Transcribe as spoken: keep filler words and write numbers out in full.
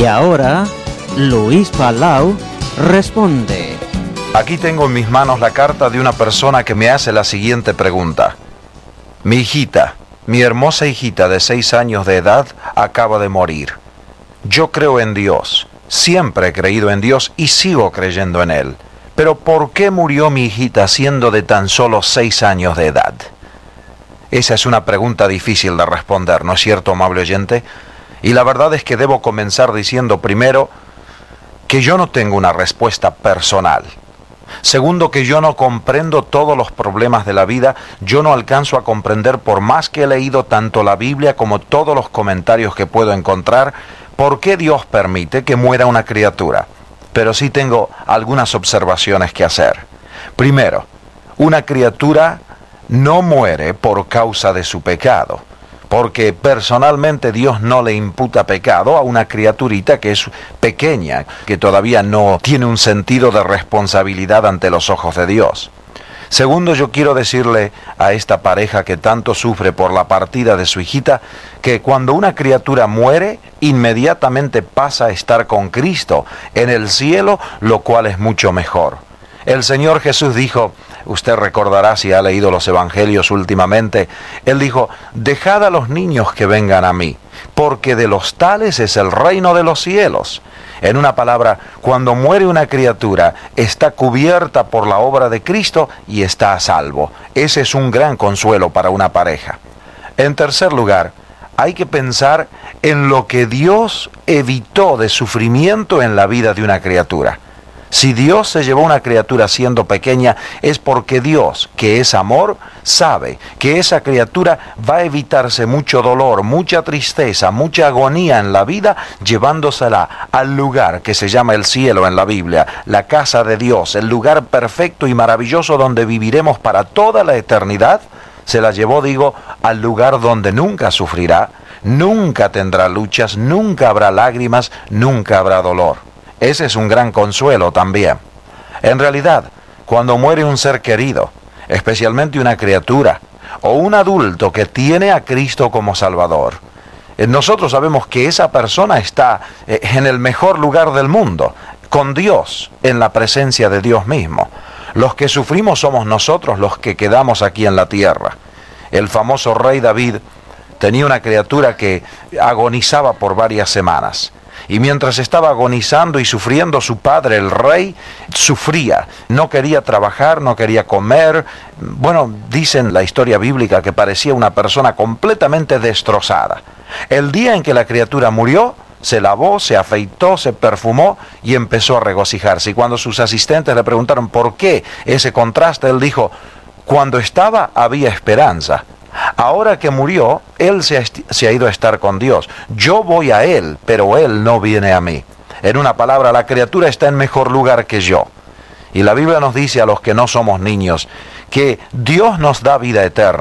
Y ahora, Luis Palau responde. Aquí tengo en mis manos la carta de una persona que me hace la siguiente pregunta. Mi hijita, mi hermosa hijita de seis años de edad, acaba de morir. Yo creo en Dios, siempre he creído en Dios y sigo creyendo en Él. Pero ¿por qué murió mi hijita siendo de tan solo seis años de edad? Esa es una pregunta difícil de responder, ¿no es cierto, amable oyente? Y la verdad es que debo comenzar diciendo primero que yo no tengo una respuesta personal. Segundo, que yo no comprendo todos los problemas de la vida. Yo no alcanzo a comprender, por más que he leído tanto la Biblia como todos los comentarios que puedo encontrar, por qué Dios permite que muera una criatura. Pero sí tengo algunas observaciones que hacer. Primero, una criatura no muere por causa de su pecado, porque personalmente Dios no le imputa pecado a una criaturita que es pequeña, que todavía no tiene un sentido de responsabilidad ante los ojos de Dios. Segundo, yo quiero decirle a esta pareja que tanto sufre por la partida de su hijita, que cuando una criatura muere, inmediatamente pasa a estar con Cristo en el cielo, lo cual es mucho mejor. El Señor Jesús dijo, usted recordará si ha leído los evangelios últimamente, Él dijo, dejad a los niños que vengan a mí, porque de los tales es el reino de los cielos. En una palabra, cuando muere una criatura, está cubierta por la obra de Cristo y está a salvo. Ese es un gran consuelo para una pareja. En tercer lugar, hay que pensar en lo que Dios evitó de sufrimiento en la vida de una criatura. Si Dios se llevó una criatura siendo pequeña, es porque Dios, que es amor, sabe que esa criatura va a evitarse mucho dolor, mucha tristeza, mucha agonía en la vida, llevándosela al lugar que se llama el cielo en la Biblia, la casa de Dios, el lugar perfecto y maravilloso donde viviremos para toda la eternidad. Se la llevó, digo, al lugar donde nunca sufrirá, nunca tendrá luchas, nunca habrá lágrimas, nunca habrá dolor. Ese es un gran consuelo también. En realidad, cuando muere un ser querido, especialmente una criatura o un adulto que tiene a Cristo como Salvador, nosotros sabemos que esa persona está en el mejor lugar del mundo, con Dios, en la presencia de Dios mismo. Los que sufrimos somos nosotros los que quedamos aquí en la tierra. El famoso rey David tenía una criatura que agonizaba por varias semanas. Y mientras estaba agonizando y sufriendo, su padre, el rey, sufría. No quería trabajar, no quería comer. Bueno, dicen la historia bíblica que parecía una persona completamente destrozada. El día en que la criatura murió, se lavó, se afeitó, se perfumó y empezó a regocijarse. Y cuando sus asistentes le preguntaron por qué ese contraste, él dijo, cuando estaba había esperanza. Ahora que murió, él se ha, se ha ido a estar con Dios. Yo voy a él, pero él no viene a mí. En una palabra, la criatura está en mejor lugar que yo. Y la Biblia nos dice a los que no somos niños que Dios nos da vida eterna.